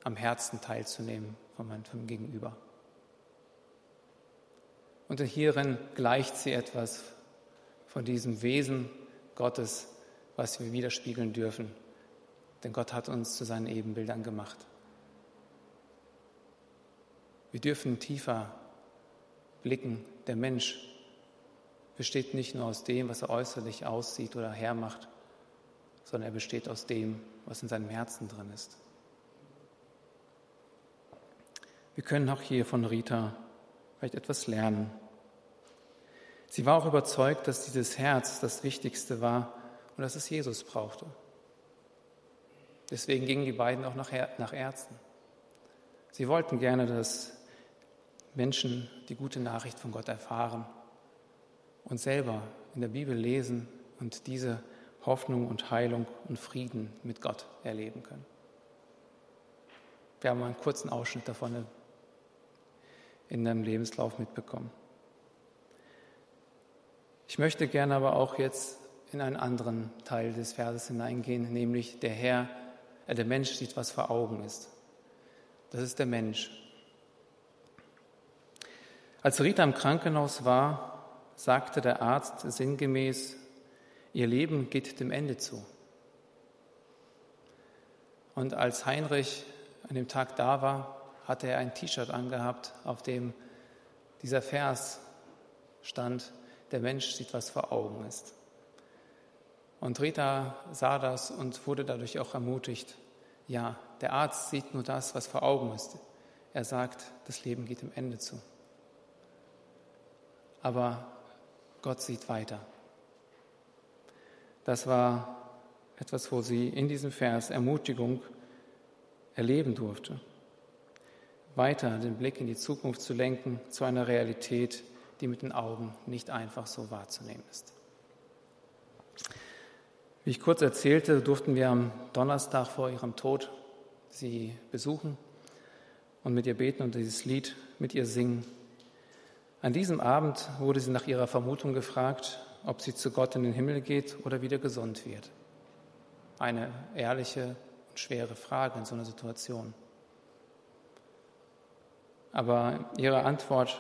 am Herzen teilzunehmen vom Gegenüber. Und hierin gleicht sie etwas von diesem Wesen Gottes, was wir widerspiegeln dürfen. Denn Gott hat uns zu seinen Ebenbildern gemacht. Wir dürfen tiefer blicken. Der Mensch besteht nicht nur aus dem, was er äußerlich aussieht oder hermacht, sondern er besteht aus dem, was in seinem Herzen drin ist. Wir können auch hier von Rita vielleicht etwas lernen. Sie war auch überzeugt, dass dieses Herz das Wichtigste war und dass es Jesus brauchte. Deswegen gingen die beiden auch nach Ärzten. Sie wollten gerne, dass Menschen die gute Nachricht von Gott erfahren und selber in der Bibel lesen und diese Hoffnung und Heilung und Frieden mit Gott erleben können. Wir haben einen kurzen Ausschnitt davon in deinem Lebenslauf mitbekommen. Ich möchte gerne aber auch jetzt in einen anderen Teil des Verses hineingehen, nämlich der Mensch sieht, was vor Augen ist. Das ist der Mensch. Als Rita im Krankenhaus war, sagte der Arzt sinngemäß, ihr Leben geht dem Ende zu. Und als Heinrich an dem Tag da war, hatte er ein T-Shirt angehabt, auf dem dieser Vers stand, der Mensch sieht, was vor Augen ist. Und Rita sah das und wurde dadurch auch ermutigt. Ja, der Arzt sieht nur das, was vor Augen ist. Er sagt, das Leben geht dem Ende zu. Aber Gott sieht weiter. Das war etwas, wo sie in diesem Vers Ermutigung erleben durfte. Weiter den Blick in die Zukunft zu lenken, zu einer Realität, die mit den Augen nicht einfach so wahrzunehmen ist. Wie ich kurz erzählte, durften wir am Donnerstag vor ihrem Tod sie besuchen und mit ihr beten und dieses Lied mit ihr singen. An diesem Abend wurde sie nach ihrer Vermutung gefragt, ob sie zu Gott in den Himmel geht oder wieder gesund wird. Eine ehrliche und schwere Frage in so einer Situation. Aber ihre Antwort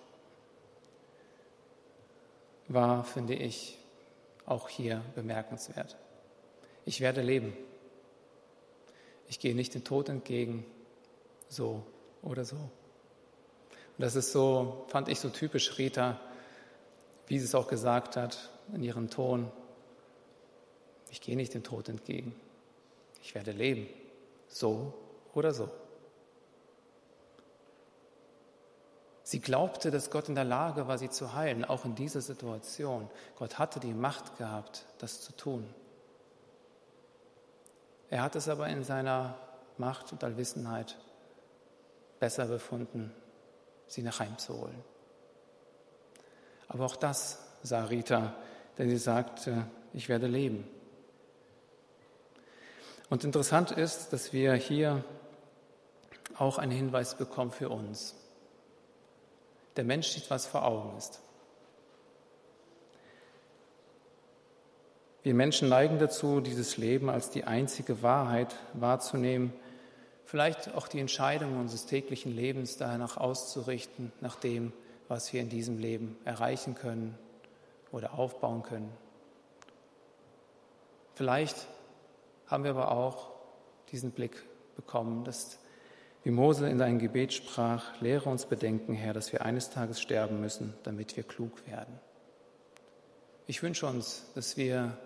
war, finde ich, auch hier bemerkenswert. Ich werde leben. Ich gehe nicht dem Tod entgegen, so oder so. Und das ist so, fand ich so typisch Rita, wie sie es auch gesagt hat in ihrem Ton. Ich gehe nicht dem Tod entgegen. Ich werde leben, so oder so. Sie glaubte, dass Gott in der Lage war, sie zu heilen, auch in dieser Situation. Gott hatte die Macht gehabt, das zu tun. Er hat es aber in seiner Macht und Allwissenheit besser befunden, sie nach Heim zu holen. Aber auch das sah Rita, denn sie sagte, ich werde leben. Und interessant ist, dass wir hier auch einen Hinweis bekommen für uns. Der Mensch sieht, was vor Augen ist. Wir Menschen neigen dazu, dieses Leben als die einzige Wahrheit wahrzunehmen, vielleicht auch die Entscheidungen unseres täglichen Lebens danach auszurichten, nach dem, was wir in diesem Leben erreichen können oder aufbauen können. Vielleicht haben wir aber auch diesen Blick bekommen, dass, wie Mose in seinem Gebet sprach, lehre uns bedenken, Herr, dass wir eines Tages sterben müssen, damit wir klug werden. Ich wünsche uns, dass wir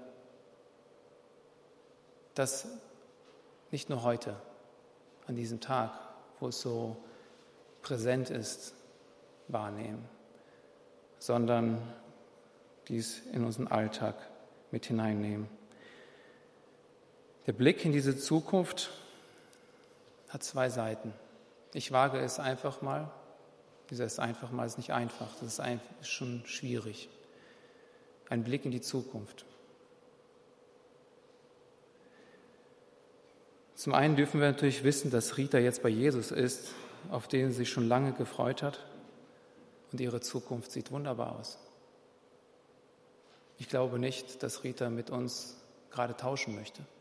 das nicht nur heute, an diesem Tag, wo es so präsent ist, wahrnehmen, sondern dies in unseren Alltag mit hineinnehmen. Der Blick in diese Zukunft hat zwei Seiten. Ich wage es einfach mal. Dieses einfach mal ist nicht einfach, das ist schon schwierig. Ein Blick in die Zukunft. Zum einen dürfen wir natürlich wissen, dass Rita jetzt bei Jesus ist, auf den sie sich schon lange gefreut hat. Und ihre Zukunft sieht wunderbar aus. Ich glaube nicht, dass Rita mit uns gerade tauschen möchte.